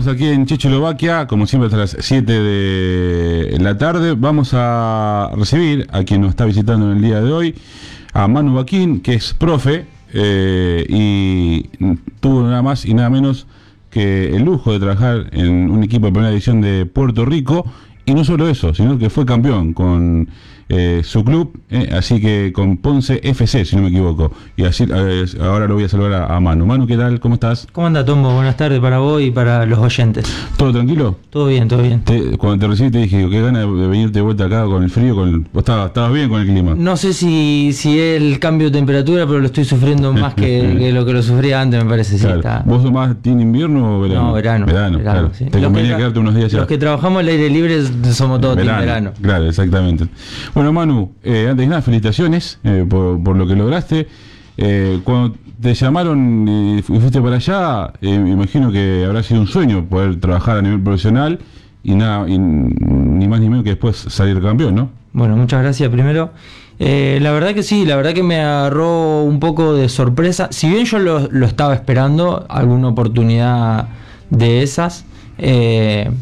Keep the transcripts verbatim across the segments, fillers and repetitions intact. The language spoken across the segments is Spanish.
Estamos aquí en Checoslovaquia, como siempre hasta las siete de la tarde. Vamos a recibir a quien nos está visitando en el día de hoy, a Manu Baquín, que es profe eh, y tuvo nada más y nada menos que el lujo de trabajar en un equipo de primera división de Puerto Rico. Y no solo eso, sino que fue campeón con eh, su club, eh, así que con Ponce F C, si no me equivoco. Y así eh, ahora lo voy a saludar a, a Manu. Manu, ¿qué tal? ¿Cómo estás? ¿Cómo anda, Tombo? Buenas tardes para vos y para los oyentes. ¿Todo tranquilo? Todo bien, todo bien. Te, cuando te recibí te dije, qué ganas de venirte de vuelta acá con el frío. Con el, vos estabas, estabas bien con el clima. No sé si, si es el cambio de temperatura, pero lo estoy sufriendo más que, que lo que lo sufría antes, me parece. Claro. Sí, está. ¿Vos sos más team invierno o verano? No, verano. Verano, verano claro. sí. Te convenía quedarte unos días ya. Los que trabajamos al aire libre somos todos verano, team verano. Claro, exactamente. Bueno, Manu, eh, antes de nada, felicitaciones eh, por, por lo que lograste. Eh, cuando te llamaron y fuiste para allá, eh, me imagino que habrá sido un sueño poder trabajar a nivel profesional y nada, y, ni más ni menos que después salir campeón, ¿no? Bueno, muchas gracias primero. Eh, la verdad que sí, la verdad que me agarró un poco de sorpresa. Si bien yo lo, lo estaba esperando, alguna oportunidad de esas, eh,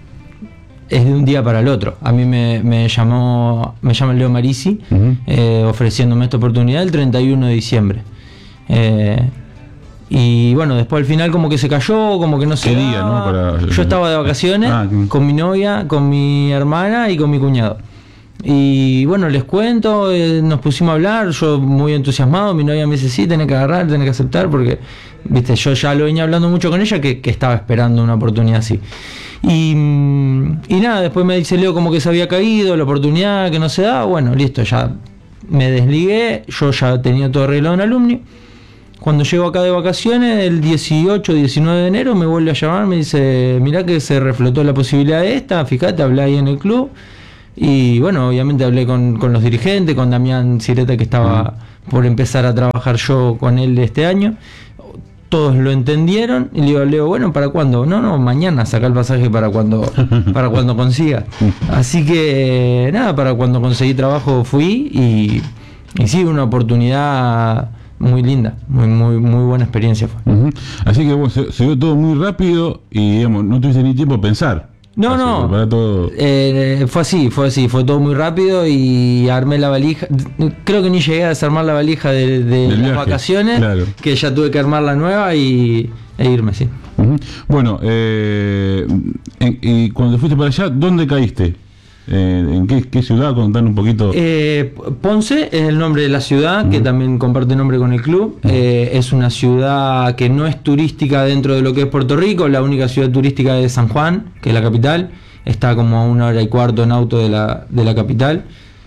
es de un día para el otro. A mí me, me llamó me llama Leo Marisi, uh-huh. eh, ofreciéndome esta oportunidad el treinta y uno de diciembre. Eh, y bueno, después al final como que se cayó, como que no se ¿Qué día, no? Para... Yo estaba de vacaciones ah, con mi novia, con mi hermana y con mi cuñado. Y bueno, les cuento, eh, nos pusimos a hablar, yo muy entusiasmado, mi novia me dice, sí, tenés que agarrar, tenés que aceptar, porque, viste, yo ya lo venía hablando mucho con ella, que, que estaba esperando una oportunidad así. Y, y nada, después me dice Leo como que se había caído, la oportunidad que no se da, bueno, listo, ya me desligué, yo ya tenía todo arreglado en Alumni. Cuando llego acá de vacaciones, el dieciocho, diecinueve de enero, me vuelve a llamar, me dice, mirá que se reflotó la posibilidad de esta, fíjate, hablé ahí en el club. Y bueno, obviamente hablé con, con los dirigentes, con Damián Cireta, que estaba uh-huh. por empezar a trabajar yo con él este año. Todos lo entendieron y le digo, Leo, bueno, ¿para cuándo? No, no, mañana saca el pasaje para cuando para cuando consiga. Así que nada, para cuando conseguí trabajo fui y, y sí, una oportunidad muy linda, muy muy muy buena experiencia fue. Uh-huh. Así que bueno, se, se dio todo muy rápido y digamos, no tuviste ni tiempo de pensar. No, así, no, todo... eh, fue así, fue así, fue todo muy rápido y armé la valija. Creo que ni llegué a desarmar la valija de, de las viaje, vacaciones, claro. Que ya tuve que armar la nueva y, e irme, sí. Uh-huh. Bueno, eh, en, y cuando fuiste para allá, ¿dónde caíste? Eh, ¿En qué, qué ciudad? Contanos un poquito. Eh, Ponce es el nombre de la ciudad, uh-huh. que también comparte nombre con el club. Uh-huh. Eh, es una ciudad que no es turística dentro de lo que es Puerto Rico. La única ciudad turística es San Juan, que es la capital. Está como a una hora y cuarto en auto de la, de la capital.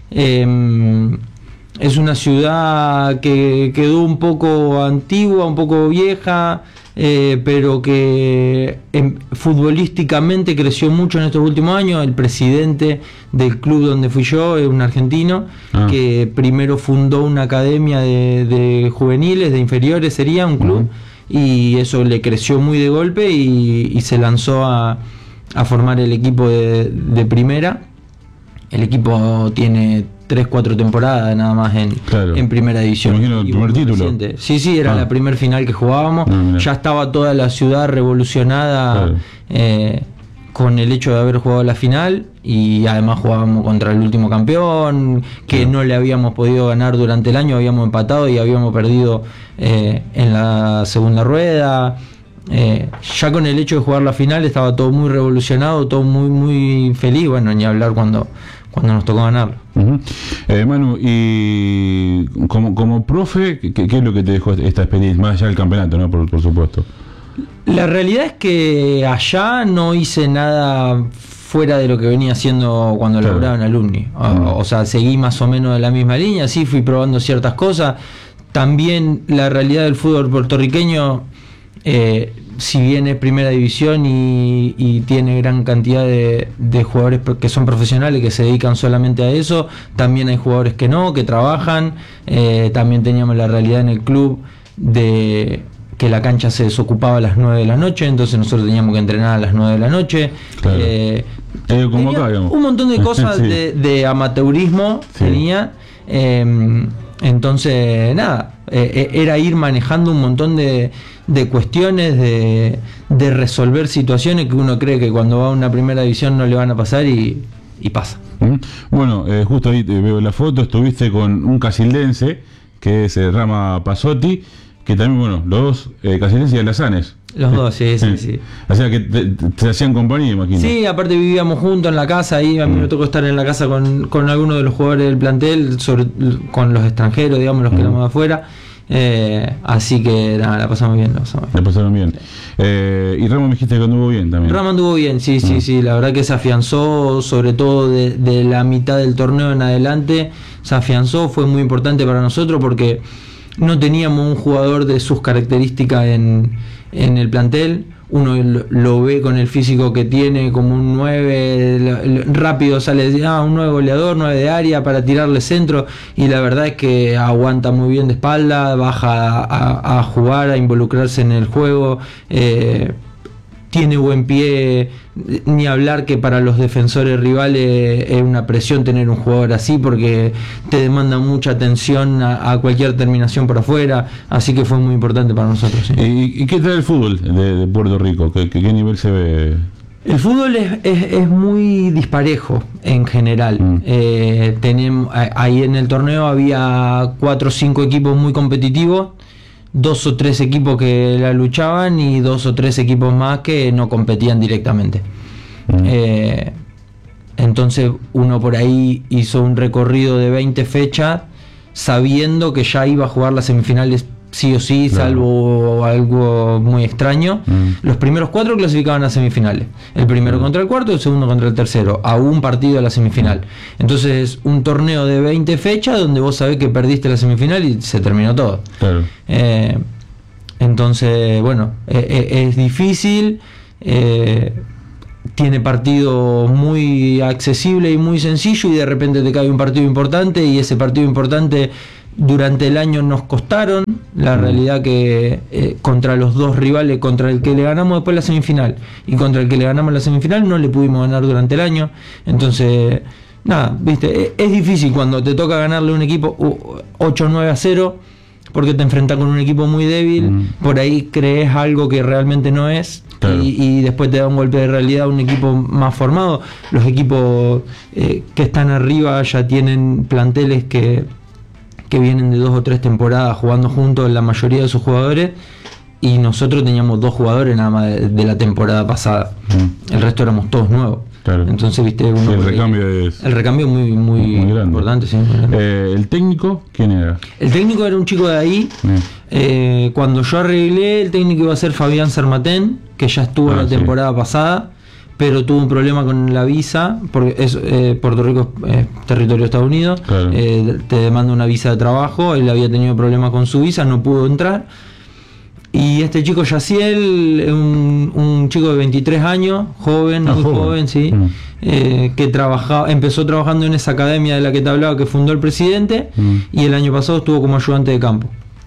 Eh, es una ciudad que quedó un poco antigua, un poco vieja. Eh, pero que eh, futbolísticamente creció mucho en estos últimos años. El presidente del club donde fui yo es un argentino ah. que primero fundó una academia de, de juveniles, de inferiores sería un club, uh-huh. y eso le creció muy de golpe y, y se lanzó a, a formar el equipo de, de primera. El equipo tiene tres, cuatro temporadas nada más en, claro. en primera división. Me imagino el primer título. Reciente. Sí, sí, era ah. la primer final que jugábamos. No, ya estaba toda la ciudad revolucionada, claro. eh, con el hecho de haber jugado la final, y además jugábamos contra el último campeón, que claro. no le habíamos podido ganar durante el año, habíamos empatado y habíamos perdido eh, en la segunda rueda. Eh, ya con el hecho de jugar la final estaba todo muy revolucionado, todo muy muy feliz. Bueno, ni hablar cuando cuando nos tocó ganarlo. Uh-huh. eh, Manu, y como, como profe, ¿qué, ¿qué es lo que te dejó esta experiencia? Más allá del campeonato, ¿no? Por, por supuesto. La realidad es que allá no hice nada fuera de lo que venía haciendo cuando claro. laburaba en Alumni. Uh-huh. O, o sea, seguí más o menos de la misma línea, sí, fui probando ciertas cosas. También la realidad del fútbol puertorriqueño, eh, si bien es primera división y, y tiene gran cantidad de, de jugadores que son profesionales, que se dedican solamente a eso, también hay jugadores que no, que trabajan. Eh, también teníamos la realidad en el club de que la cancha se desocupaba a las nueve de la noche, entonces nosotros teníamos que entrenar a las nueve de la noche. Claro. Eh, eh, como acá, un montón de cosas sí. de, de amateurismo sí. tenía. Eh, Entonces, nada, eh, era ir manejando un montón de, de cuestiones, de, de resolver situaciones que uno cree que cuando va a una primera división no le van a pasar y, y pasa. Bueno, eh, justo ahí te veo la foto, estuviste con un casildense, que es eh, Rama Pasotti, que también, bueno, los dos, eh, casildenses y alazanes. Los dos, sí, sí, sí. O sea que te, te, te hacían compañía, imagino. Sí, aparte vivíamos juntos en la casa, ahí a mí mm. me tocó estar en la casa con, con algunos de los jugadores del plantel, sobre, con los extranjeros, digamos, los que mm. éramos de afuera. Eh, así que nada, la pasamos bien, la pasamos bien. La pasaron bien. Eh, y Rama me dijiste que anduvo bien también. Rama anduvo bien, sí, sí, mm. sí. La verdad que se afianzó, sobre todo de, de la mitad del torneo en adelante, se afianzó, fue muy importante para nosotros porque no teníamos un jugador de sus características en, en el plantel. Uno lo, lo ve con el físico que tiene, como un nueve, rápido sale, ah, un nueve goleador, nueve de área para tirarle centro, y la verdad es que aguanta muy bien de espalda, baja a, a, a jugar, a involucrarse en el juego, eh, tiene buen pie, ni hablar que para los defensores rivales es una presión tener un jugador así porque te demanda mucha atención a, a cualquier terminación por afuera, así que fue muy importante para nosotros. ¿Sí? ¿Y, y qué trae el fútbol de, de Puerto Rico? ¿Qué, qué, qué nivel se ve? El fútbol es, es, es muy disparejo en general. Mm. Eh, tenemos, ahí en el torneo había cuatro o cinco equipos muy competitivos, dos o tres equipos que la luchaban y dos o tres equipos más que no competían directamente. Mm. Eh, entonces uno por ahí hizo un recorrido de veinte fechas sabiendo que ya iba a jugar las semifinales sí o sí, claro, salvo algo muy extraño. Mm. Los primeros cuatro clasificaban a semifinales. El primero mm. contra el cuarto, el segundo contra el tercero, a un partido de la semifinal. Entonces, un torneo de veinte fechas donde vos sabés que perdiste la semifinal y se terminó todo. Claro. Eh, entonces, bueno, eh, eh, es difícil. Eh, tiene partido muy accesible y muy sencillo, y de repente te cae un partido importante, y ese partido importante durante el año nos costaron. La mm. realidad que eh, contra los dos rivales, contra el que le ganamos después la semifinal y contra el que le ganamos la semifinal, no le pudimos ganar durante el año. Entonces, nada, viste, es, es difícil cuando te toca ganarle a un equipo uh, ocho nueve a cero, porque te enfrentas con un equipo muy débil, mm. por ahí crees algo que realmente no es. Claro. Y, y después te da un golpe de realidad a un equipo más formado. Los equipos eh, que están arriba ya tienen planteles que que vienen de dos o tres temporadas jugando juntos, la mayoría de sus jugadores, y nosotros teníamos dos jugadores nada más de, de la temporada pasada. Mm. El resto éramos todos nuevos. Claro. Entonces, viste, uno, sí, el recambio es el recambio muy muy, muy importante. Sí, muy grande. Eh, ¿El técnico quién era? El técnico era un chico de ahí. Mm. Eh, cuando yo arreglé, el técnico iba a ser Fabián Sermatén, que ya estuvo ah, la sí. temporada pasada, pero tuvo un problema con la visa, porque es, eh, Puerto Rico es eh, territorio de Estados Unidos, claro. eh, te demanda una visa de trabajo, él había tenido problemas con su visa, no pudo entrar, y este chico Yaciel, un, un chico de veintitrés años, joven, ah, muy joven, joven sí, mm. eh, que trabajaba, empezó trabajando en esa academia de la que te hablaba, que fundó el presidente, mm. y el año pasado estuvo como ayudante de campo.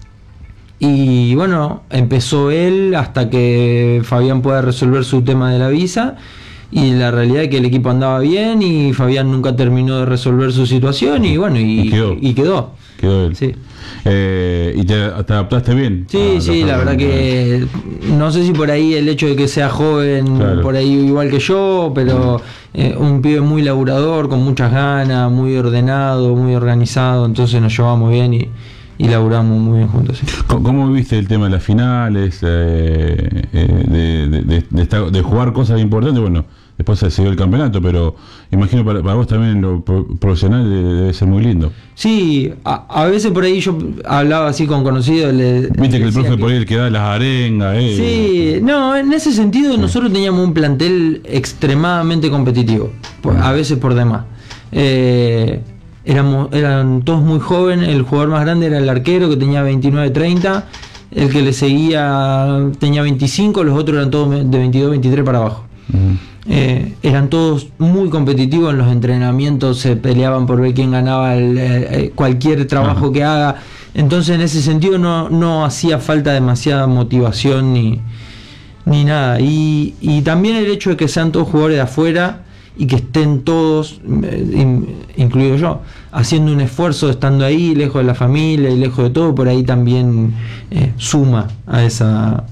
Y bueno, empezó él hasta que Fabián pueda resolver su tema de la visa, y la realidad es que el equipo andaba bien y Fabián nunca terminó de resolver su situación, y bueno, y, y quedó. Y quedó. Quedó él. Sí. Eh, ¿Y te, te adaptaste bien? Sí, sí, la verdad que no sé si por ahí el hecho de que sea joven, claro, por ahí igual que yo, pero eh, un pibe muy laburador, con muchas ganas, muy ordenado, muy organizado, entonces nos llevamos bien y y laburamos muy bien juntos. Sí. ¿Cómo viste el tema de las finales, eh, eh, de, de, de, de, estar, de jugar cosas importantes? Bueno, después se dio el campeonato, pero imagino para, para vos también lo profesional debe ser muy lindo. Sí, a, a veces por ahí yo hablaba así con conocidos. Le, Viste que el profe que, por ahí el que da las arengas. Eh. Sí, no, en ese sentido sí. nosotros teníamos un plantel extremadamente competitivo, por, a veces por demás. Eh, Éramos, eran todos muy jóvenes, el jugador más grande era el arquero, que tenía veintinueve treinta, el que le seguía tenía veinticinco, los otros eran todos de veintidós veintitrés para abajo. Uh-huh. eh, eran todos muy competitivos en los entrenamientos, se peleaban por ver quién ganaba el, eh, cualquier trabajo uh-huh. que haga, entonces en ese sentido no, no hacía falta demasiada motivación ni, ni nada, y, y también el hecho de que sean todos jugadores de afuera y que estén todos, eh, incluido yo, haciendo un esfuerzo, estando ahí, lejos de la familia y lejos de todo, por ahí también eh, suma a esa,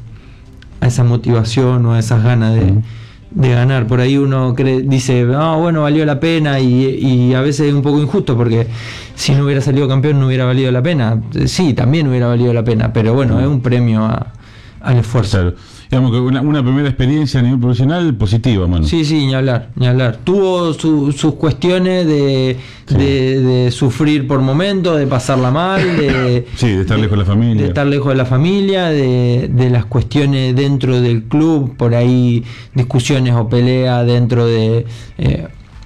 a esa motivación o a esas ganas de, de ganar. Por ahí uno cree, dice, ah, bueno, valió la pena, y, y a veces es un poco injusto, porque si no hubiera salido campeón no hubiera valido la pena. Sí, también hubiera valido la pena, pero bueno, es un premio a, al esfuerzo. Claro. Digamos que una, una primera experiencia a nivel profesional positiva, mano. Sí, sí, ni hablar, ni hablar. Tuvo su, sus cuestiones de, sí. de, de sufrir por momentos, de pasarla mal, de, sí, de estar de, lejos de la familia. De estar lejos de la familia, de, de las cuestiones dentro del club, por ahí discusiones o peleas dentro de... Eh,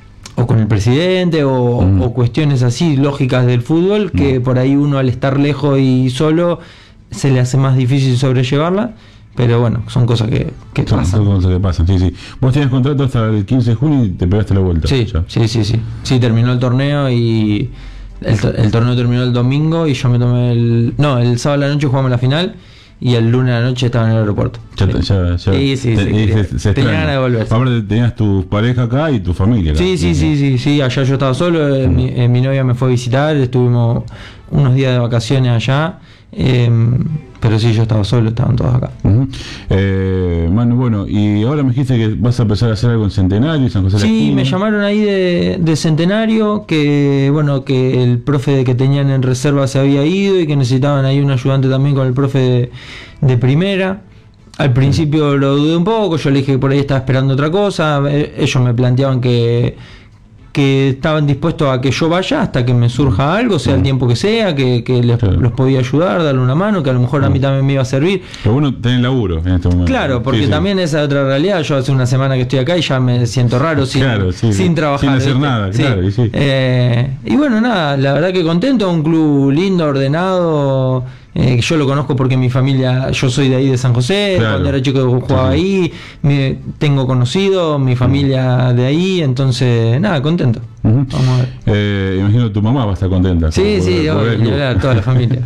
o con el presidente, o, mm. o cuestiones así lógicas del fútbol, que mm. por ahí uno al estar lejos y solo se le hace más difícil sobrellevarla. Pero bueno, son cosas que, que son, pasan. Son cosas que pasan, sí, sí. Vos tenías contrato hasta el quince de junio y te pegaste la vuelta. Sí, ya. sí, sí, sí. Sí, terminó el torneo y el, el torneo terminó el domingo y yo me tomé el... No, el sábado a la noche jugamos la final y el lunes a la noche estaba en el aeropuerto. Ya, sí, ya, ya. Sí, sí, te, sí. Se, se, se tenía ganas de volver. Aparte tenías tu pareja acá y tu familia acá. Sí, sí, sí, sí, sí. Allá yo estaba solo, mm. mi, eh, mi novia me fue a visitar, estuvimos unos días de vacaciones allá. Eh, pero sí, yo estaba solo, estaban todos acá. Uh-huh. eh, Manu, bueno, y ahora me dijiste que vas a empezar a hacer algo en Centenario, San José de la Sí, Esquina. me llamaron ahí de, de Centenario, que bueno, que el profe que tenían en reserva se había ido y que necesitaban ahí un ayudante también con el profe de, de primera. Al principio uh-huh. lo dudé un poco, yo le dije que por ahí estaba esperando otra cosa, ellos me planteaban que que estaban dispuestos a que yo vaya hasta que me surja algo, sea el tiempo que sea, que, que les, claro. los podía ayudar, darle una mano, que a lo mejor a mí también me iba a servir. Pero bueno, tenés laburo en este momento. Claro, porque sí, también sí. esa es otra realidad. Yo hace una semana que estoy acá y ya me siento raro sin, claro, sí, sin trabajar. Sin hacer ¿viste? Nada, sí. claro. Y, sí. eh, y bueno, nada, la verdad que contento, un club lindo, ordenado. Eh, yo lo conozco porque mi familia, yo soy de ahí de San José, claro. cuando era chico jugaba sí. ahí, me, tengo conocido, mi familia de ahí, entonces nada, contento. Uh-huh. Vamos a ver. Eh, imagino tu mamá va a estar contenta. Sí, sí, obvio, toda la familia.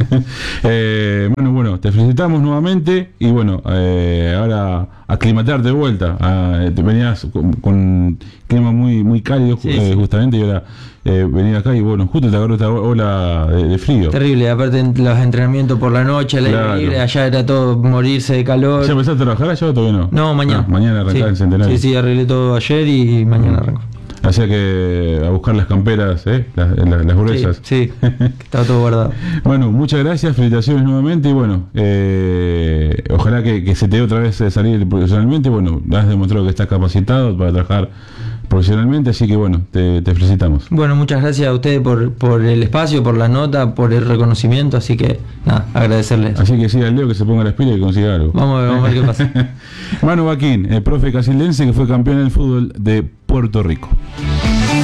eh, bueno, bueno, te felicitamos nuevamente y bueno, eh, ahora aclimatarte de vuelta. A, te venías con, con clima muy muy cálido sí, eh, sí. justamente y ahora eh, venir acá y bueno, justo te agarró esta ola de, de frío. Terrible, aparte los entrenamientos por la noche, al aire claro. libre, allá era todo morirse de calor. ¿Ya empezaste a trabajar allá o todavía no? No, mañana. Ah, mañana arrancás sí. en Centenario. Sí, sí, arreglé todo ayer y mañana uh-huh. arranco. Así que a buscar las camperas, ¿eh? las, las, las gruesas. Sí, sí, estaba todo guardado. Bueno, muchas gracias, felicitaciones nuevamente y bueno, eh, ojalá que, que se te dé otra vez salir profesionalmente. Bueno, has demostrado que estás capacitado para trabajar profesionalmente, así que bueno, te, te felicitamos. Bueno, muchas gracias a ustedes por, por el espacio, por la nota, por el reconocimiento, así que nada, agradecerles. Así que sí, al Leo que se ponga las pilas y consiga algo. Vamos a ver, vamos a ver qué pasa. Manu Baquín, el profe casildense que fue campeón del fútbol de Puerto Rico.